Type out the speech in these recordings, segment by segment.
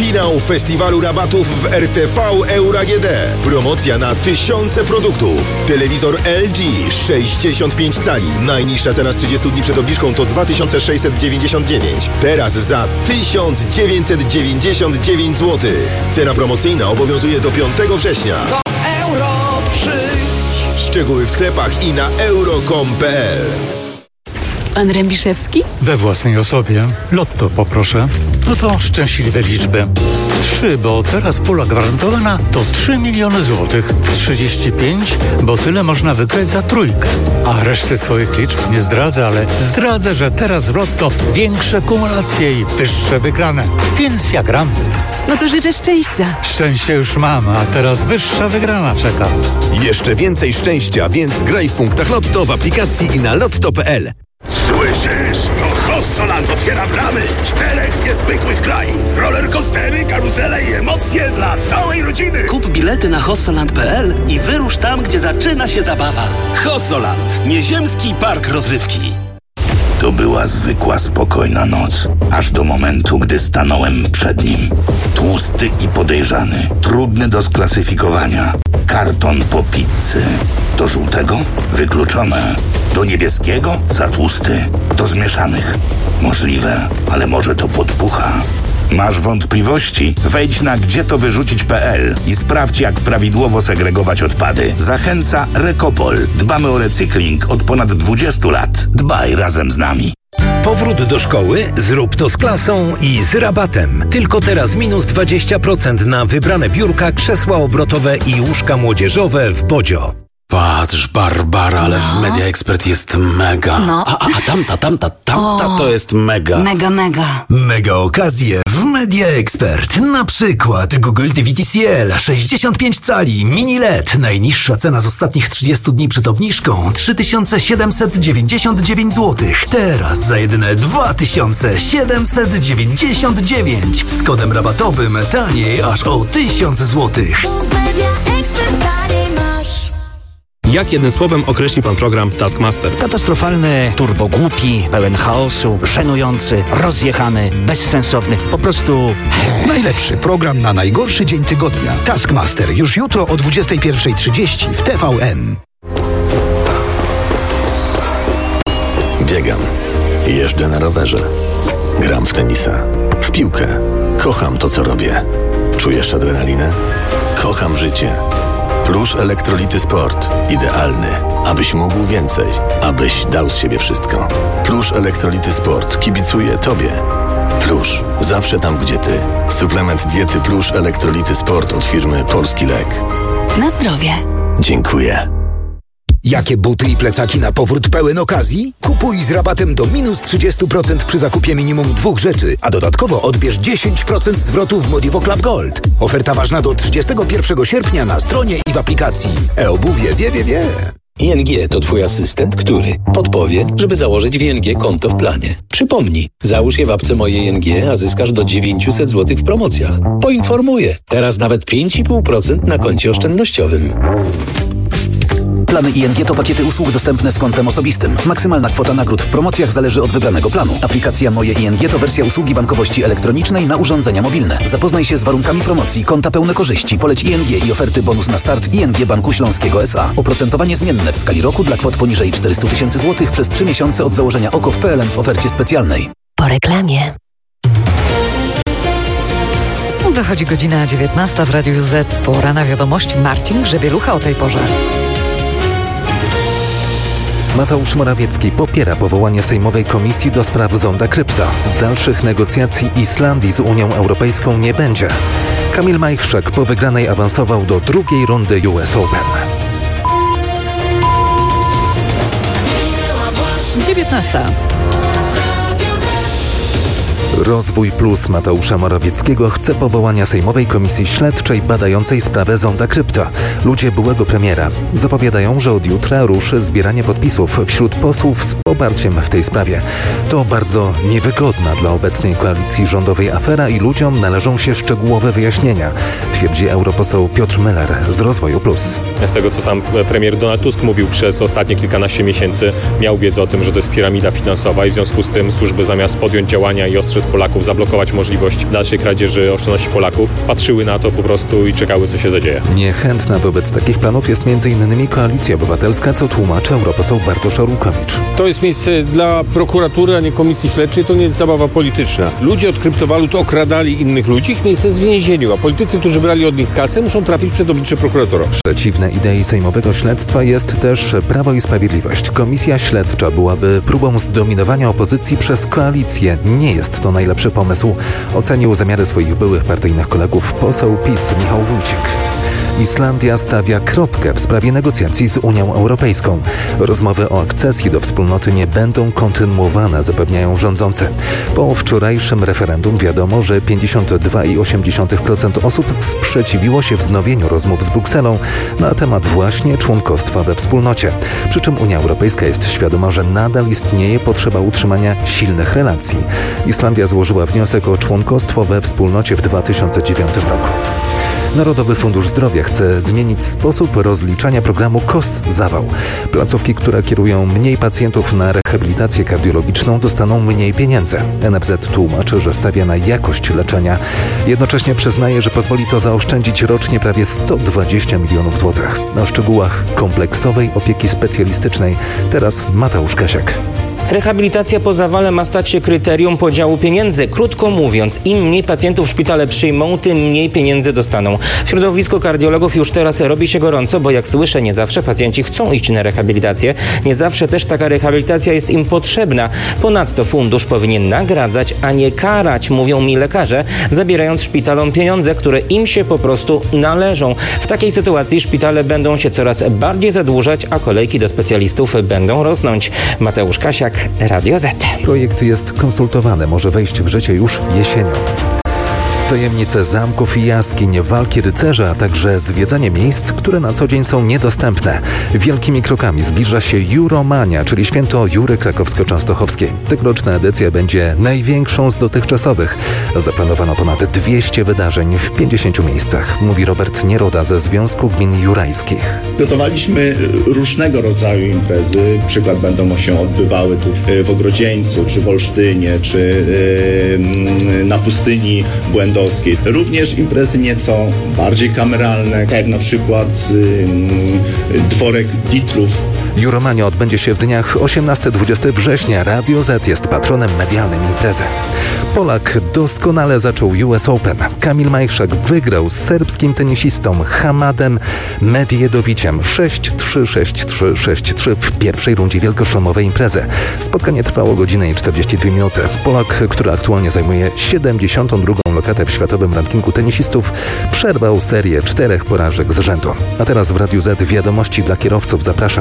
Finał festiwalu rabatów w RTV Euro AGD. Promocja na tysiące produktów. Telewizor LG 65 cali. Najniższa cena z 30 dni przed obniżką to 2699. Teraz za 1999 zł. Cena promocyjna obowiązuje do 5 września. Do Euro przyjdź. Szczegóły w sklepach i na euro.com.pl. Pan Rębiszewski? We własnej osobie. Lotto poproszę. No to szczęśliwe liczby. 3, bo teraz pula gwarantowana to 3 miliony złotych. 35, bo tyle można wygrać za trójkę. A reszty swoich liczb nie zdradzę, ale zdradzę, że teraz w Lotto większe kumulacje i wyższe wygrane. Więc ja gram. No to życzę szczęścia. Szczęście już mam, a teraz wyższa wygrana czeka. Jeszcze więcej szczęścia, więc graj w punktach Lotto w aplikacji i na lotto.pl. Słyszysz? To Hossoland otwiera bramy 4 niezwykłych krain. Rollercoastery, karuzele i emocje dla całej rodziny. Kup bilety na hossoland.pl i wyrusz tam, gdzie zaczyna się zabawa. Hossoland. Nieziemski park rozrywki. To była zwykła, spokojna noc. Aż do momentu, gdy stanąłem przed nim. Tłusty i podejrzany. Trudny do sklasyfikowania. Karton po pizzy. Do żółtego? Wykluczone. Do niebieskiego? Za tłusty. Do zmieszanych? Możliwe, ale może to podpucha. Masz wątpliwości? Wejdź na gdzietowyrzucić.pl i sprawdź, jak prawidłowo segregować odpady. Zachęca Recopol. Dbamy o recykling od ponad 20 lat. Dbaj razem z nami. Powrót do szkoły? Zrób to z klasą i z rabatem. Tylko teraz minus 20% na wybrane biurka, krzesła obrotowe i łóżka młodzieżowe w Bodzio. Patrz, Barbara, ale w Media Expert jest mega. No. A tamta to jest mega. Mega. Mega okazje w Media Expert. Na przykład Google TV TCL 65 cali mini LED. Najniższa cena z ostatnich 30 dni przed obniżką 3799 zł. Teraz za jedyne 2799. Z kodem rabatowym taniej aż o 1000 zł. Jak jednym słowem określi pan program Taskmaster? Katastrofalny, turbogłupi, pełen chaosu, żenujący, rozjechany, bezsensowny. Po prostu... Najlepszy program na najgorszy dzień tygodnia. Taskmaster już jutro o 21:30 w TVN. Biegam. Jeżdżę na rowerze. Gram w tenisa. W piłkę. Kocham to, co robię. Czujesz adrenalinę? Kocham życie. Plusz Elektrolity Sport. Idealny, abyś mógł więcej, abyś dał z siebie wszystko. Plusz Elektrolity Sport kibicuje Tobie. Plusz, zawsze tam, gdzie Ty. Suplement diety Plusz Elektrolity Sport od firmy Polski Lek. Na zdrowie. Dziękuję. Jakie buty i plecaki na powrót pełen okazji? Kupuj z rabatem do minus 30% przy zakupie minimum 2 rzeczy, a dodatkowo odbierz 10% zwrotu w Modivo Club Gold. Oferta ważna do 31 sierpnia na stronie i w aplikacji. E-obuwie wie. ING to Twój asystent, który podpowie, żeby założyć w ING konto w planie. Przypomnij, załóż je w apce Moje ING, a zyskasz do 900 zł w promocjach. Poinformuję, teraz nawet 5,5% na koncie oszczędnościowym. Plany ING to pakiety usług dostępne z kontem osobistym. Maksymalna kwota nagród w promocjach zależy od wybranego planu. Aplikacja Moje ING to wersja usługi bankowości elektronicznej na urządzenia mobilne. Zapoznaj się z warunkami promocji, konta pełne korzyści, poleć ING i oferty bonus na start ING Banku Śląskiego S.A. Oprocentowanie zmienne w skali roku dla kwot poniżej 400 000 złotych przez 3 miesiące od założenia OKO w PLN w ofercie specjalnej. Po reklamie. Dochodzi godzina 19 w Radiu Z. Pora na wiadomości. Marcin Grzebielucha o tej porze. Mateusz Morawiecki popiera powołanie Sejmowej Komisji do spraw zonda krypto. Dalszych negocjacji Islandii z Unią Europejską nie będzie. Kamil Majchrzak po wygranej awansował do drugiej rundy US Open. 19. Rozwój Plus Mateusza Morawieckiego chce powołania Sejmowej Komisji Śledczej badającej sprawę zonda krypto. Ludzie byłego premiera zapowiadają, że od jutra ruszy zbieranie podpisów wśród posłów z poparciem w tej sprawie. To bardzo niewygodna dla obecnej koalicji rządowej afera i ludziom należą się szczegółowe wyjaśnienia, twierdzi europoseł Piotr Müller z Rozwoju Plus. Z tego, co sam premier Donald Tusk mówił przez ostatnie kilkanaście miesięcy, miał wiedzę o tym, że to jest piramida finansowa i w związku z tym służby zamiast podjąć działania i ostrzec Polaków, zablokować możliwość dalszej kradzieży oszczędności Polaków, patrzyły na to po prostu i czekały, co się zadzieje. Niechętna wobec takich planów jest m.in. Koalicja Obywatelska, co tłumaczy europoseł Bartosz Arłukowicz. To jest miejsce dla prokuratury, a nie komisji śledczej, to nie jest zabawa polityczna. Ludzie od kryptowalut okradali innych ludzi, ich miejsce jest w więzieniu, a politycy, którzy brali od nich kasę, muszą trafić przed oblicze prokuratora. Przeciwne idei sejmowego śledztwa jest też Prawo i Sprawiedliwość. Komisja śledcza byłaby próbą zdominowania opozycji przez koalicję. Nie jest to najlepszy pomysł, ocenił zamiary swoich byłych partyjnych kolegów poseł PiS Michał Wójcik. Islandia stawia kropkę w sprawie negocjacji z Unią Europejską. Rozmowy o akcesji do wspólnoty nie będą kontynuowane, zapewniają rządzący. Po wczorajszym referendum wiadomo, że 52,8% osób sprzeciwiło się wznowieniu rozmów z Brukselą na temat właśnie członkostwa we wspólnocie. Przy czym Unia Europejska jest świadoma, że nadal istnieje potrzeba utrzymania silnych relacji. Islandia złożyła wniosek o członkostwo we wspólnocie w 2009 roku. Narodowy Fundusz Zdrowia chce zmienić sposób rozliczania programu KOS-Zawał. Placówki, które kierują mniej pacjentów na rehabilitację kardiologiczną, dostaną mniej pieniędzy. NFZ tłumaczy, że stawia na jakość leczenia. Jednocześnie przyznaje, że pozwoli to zaoszczędzić rocznie prawie 120 milionów złotych. O szczegółach kompleksowej opieki specjalistycznej teraz Mateusz Kasiak. Rehabilitacja po zawale ma stać się kryterium podziału pieniędzy. Krótko mówiąc, im mniej pacjentów szpitale przyjmą, tym mniej pieniędzy dostaną. W środowisku kardiologów już teraz robi się gorąco, bo jak słyszę, nie zawsze pacjenci chcą iść na rehabilitację. Nie zawsze też taka rehabilitacja jest im potrzebna. Ponadto fundusz powinien nagradzać, a nie karać, mówią mi lekarze, zabierając szpitalom pieniądze, które im się po prostu należą. W takiej sytuacji szpitale będą się coraz bardziej zadłużać, a kolejki do specjalistów będą rosnąć. Mateusz Kasiak, Radio Z. Projekt jest konsultowany, może wejść w życie już jesienią. Tajemnice zamków i jaskiń, walki rycerza, a także zwiedzanie miejsc, które na co dzień są niedostępne. Wielkimi krokami zbliża się Juromania, czyli święto Jury Krakowsko-Częstochowskiej. Tegoroczna edycja będzie największą z dotychczasowych. Zaplanowano ponad 200 wydarzeń w 50 miejscach, mówi Robert Nieroda ze Związku Gmin Jurajskich. Gotowaliśmy różnego rodzaju imprezy. Przykład będą się odbywały tu w Ogrodzieńcu, czy w Olsztynie, czy na pustyni Błędowskiej. Również imprezy nieco bardziej kameralne, jak na przykład dworek Ditrów. Juromania odbędzie się w dniach 18-20 września. Radio Z jest patronem medialnym imprezy. Polak doskonale zaczął US Open. Kamil Majchrzak wygrał z serbskim tenisistą Hamadem Medjedoviciem 6-3, 6-3, 6-3 w pierwszej rundzie wielkoszlemowej imprezy. Spotkanie trwało godzinę i 42 minuty. Polak, który aktualnie zajmuje 72. lokatę w światowym rankingu tenisistów, przerwał serię 4 porażek z rzędu. A teraz w Radiu Z wiadomości dla kierowców. Zapraszam.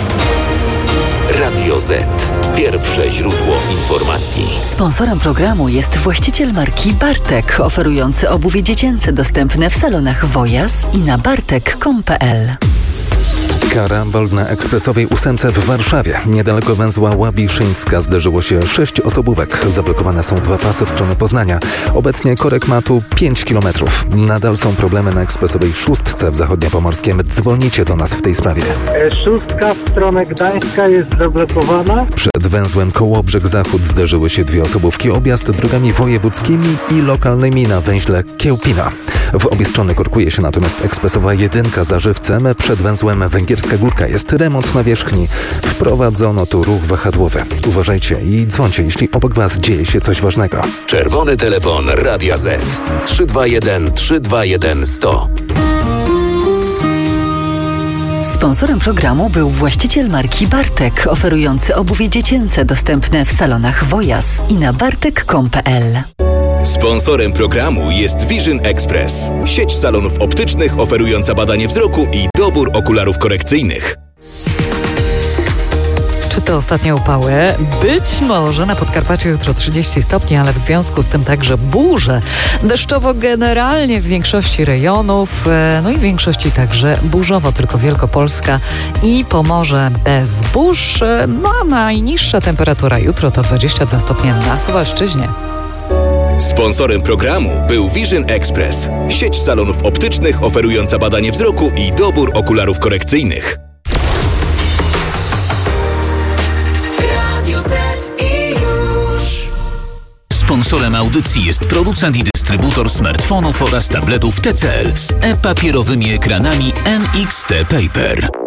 Radio Z. Pierwsze źródło informacji. Sponsorem programu jest właściciel marki Bartek, oferujący obuwie dziecięce dostępne w salonach Wojas i na bartek.com.pl. Karambol na ekspresowej 8 w Warszawie. Niedaleko węzła Łabiszyńska zderzyło się 6 osobówek. Zablokowane są 2 pasy w stronę Poznania. Obecnie korek ma tu 5 km. Nadal są problemy na ekspresowej 6 w Zachodniopomorskiem. Dzwonicie do nas w tej sprawie. 6 w stronę Gdańska jest zablokowana. Przed węzłem Kołobrzeg Zachód zderzyły się 2 osobówki. Objazd drogami wojewódzkimi i lokalnymi na węźle Kiełpina. W obie strony korkuje się natomiast ekspresowa 1 za Żywcem. Przed węzłem Węgierska Górka jest remont nawierzchni. Wprowadzono tu ruch wahadłowy. Uważajcie i dzwońcie, jeśli obok Was dzieje się coś ważnego. Czerwony telefon Radia Z 321 321 100. Sponsorem programu był właściciel marki Bartek, oferujący obuwie dziecięce dostępne w salonach Wojas i na bartek.com.pl. Sponsorem programu jest Vision Express, sieć salonów optycznych oferująca badanie wzroku i dobór okularów korekcyjnych. Czy to ostatnie upały? Być może na Podkarpaciu jutro 30 stopni, ale w związku z tym także burze. Deszczowo generalnie w większości rejonów, no i w większości także burzowo, tylko Wielkopolska i Pomorze bez burz. No a najniższa temperatura jutro to 22 stopnie na Suwalszczyźnie. Sponsorem programu był Vision Express, sieć salonów optycznych oferująca badanie wzroku i dobór okularów korekcyjnych. Sponsorem audycji jest producent i dystrybutor smartfonów oraz tabletów TCL z e-papierowymi ekranami NXT Paper.